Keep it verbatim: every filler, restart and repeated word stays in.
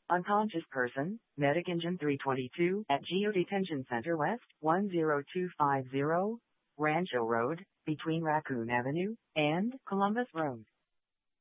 Unconscious person, Medic Engine three twenty-two at Geo Detention Center West, one zero two five zero, Rancho Road, between Raccoon Avenue and Columbus Road.